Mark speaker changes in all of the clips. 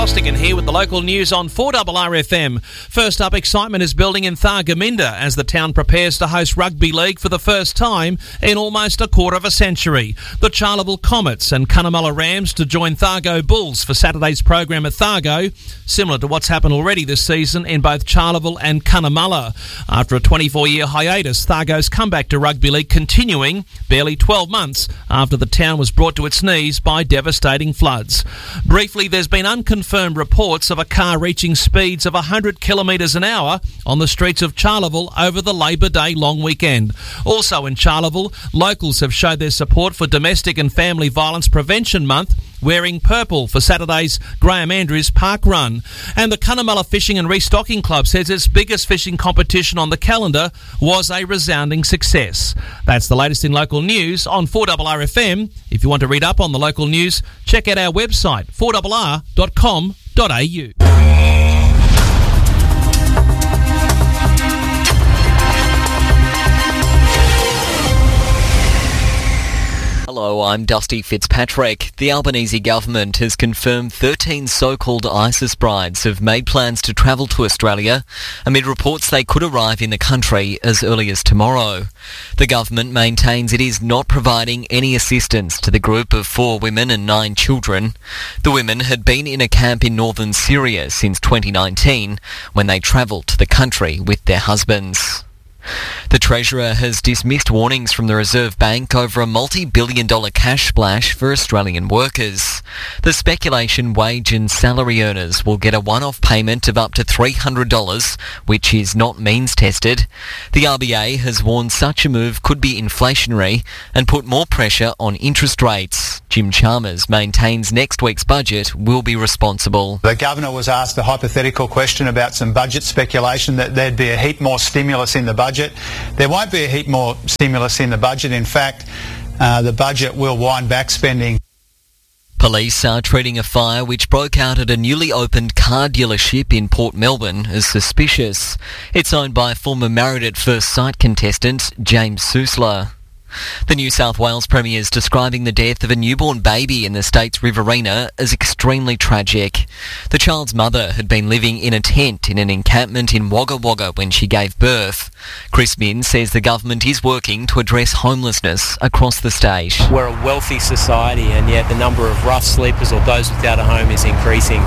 Speaker 1: Costigan here with the local news on 4RRFM. First up, excitement is building in Thargomindah as the town prepares to host rugby league for the first time in almost a quarter of a century. The Charleville Comets and Cunnamulla Rams to join Thargo Bulls for Saturday's program at Thargo, similar to what's happened already this season in both Charleville and Cunnamulla. After a 24-year hiatus, Thargo's comeback to rugby league continuing barely 12 months after the town was brought to its knees by devastating floods. Briefly, there's been unconfirmed reports of a car reaching speeds of 100 kilometres an hour on the streets of Charleville over the Labor Day long weekend. Also in Charleville, locals have showed their support for Domestic and Family Violence Prevention Month, wearing purple for Saturday's Graham Andrews Park Run. And the Cunnamulla Fishing and Restocking Club says its biggest fishing competition on the calendar was a resounding success. That's the latest in local news on 4RRFM. If you want to read up on the local news, check out our website, 4RR.com.au.
Speaker 2: Hello, I'm Dusty Fitzpatrick. The Albanese government has confirmed 13 so-called ISIS brides have made plans to travel to Australia amid reports they could arrive in the country as early as tomorrow. The government maintains it is not providing any assistance to the group of 4 women and 9 children. The women had been in a camp in northern Syria since 2019 when they travelled to the country with their husbands. The Treasurer has dismissed warnings from the Reserve Bank over a multi-billion-dollar cash splash for Australian workers. The speculation wage and salary earners will get a one-off payment of up to $300, which is not means-tested. The RBA has warned such a move could be inflationary and put more pressure on interest rates. Jim Chalmers maintains next week's budget will be responsible.
Speaker 3: The Governor was asked a hypothetical question about some budget speculation that there'd be a heap more stimulus in the budget. There won't be a heap more stimulus in the budget. In fact, the budget will wind back spending.
Speaker 2: Police are treating a fire which broke out at a newly opened car dealership in Port Melbourne as suspicious. It's owned by former Married at First Sight contestant James Susler. The New South Wales Premier is describing the death of a newborn baby in the state's Riverina as extremely tragic. The child's mother had been living in a tent in an encampment in Wagga Wagga when she gave birth. Chris Min says the government is working to address homelessness across the state.
Speaker 4: We're a wealthy society, and yet the number of rough sleepers or those without a home is increasing.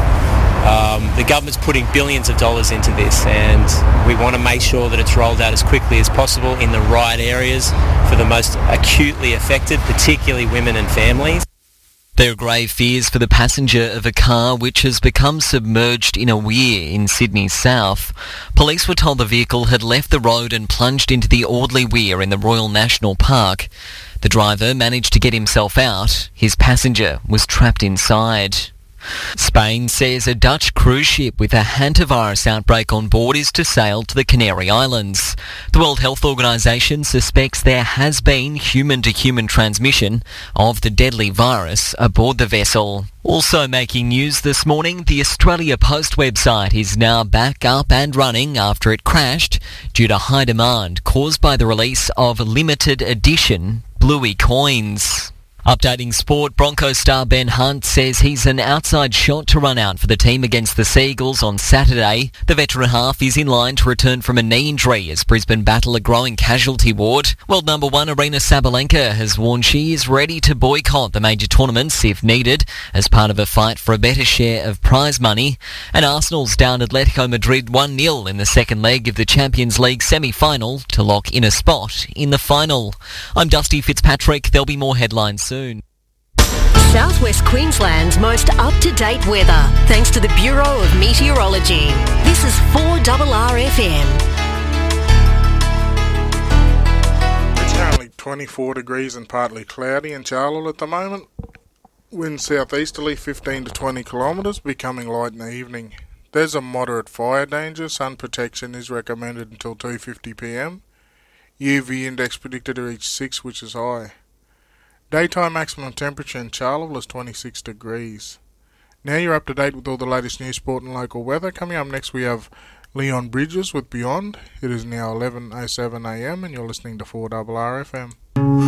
Speaker 4: The government's putting billions of dollars into this, and we want to make sure that it's rolled out as quickly as possible in the right areas for the most acutely affected, particularly women and families.
Speaker 2: There are grave fears for the passenger of a car which has become submerged in a weir in Sydney's south. Police were told the vehicle had left the road and plunged into the Audley Weir in the Royal National Park. The driver managed to get himself out. His passenger was trapped inside. Spain says a Dutch cruise ship with a hantavirus outbreak on board is to sail to the Canary Islands. The World Health Organization suspects there has been human-to-human transmission of the deadly virus aboard the vessel. Also making news this morning, the Australia Post website is now back up and running after it crashed due to high demand caused by the release of limited edition Bluey coins. Updating sport, Broncos star Ben Hunt says he's an outside shot to run out for the team against the Seagulls on Saturday. The veteran half is in line to return from a knee injury as Brisbane battle a growing casualty ward. World number 1 Aryna Sabalenka has warned she is ready to boycott the major tournaments if needed as part of a fight for a better share of prize money. And Arsenal's down Atletico Madrid 1-0 in the second leg of the Champions League semi-final to lock in a spot in the final. I'm Dusty Fitzpatrick. There'll be more headlines soon.
Speaker 5: Southwest Queensland's most up-to-date weather, thanks to the Bureau of Meteorology. This is 4RRFM.
Speaker 6: It's currently 24 degrees and partly cloudy in Charlotte at the moment. Wind southeasterly 15 to 20 kilometres, becoming light in the evening. There's a moderate fire danger. Sun protection is recommended until 2:50 p.m. UV index predicted to reach 6, which is high. Daytime maximum temperature in Charleville is 26 degrees. Now you're up to date with all the latest news, sport and local weather. Coming up next we have Leon Bridges with Beyond. It is now 11:07 a.m. and you're listening to 4RRFM.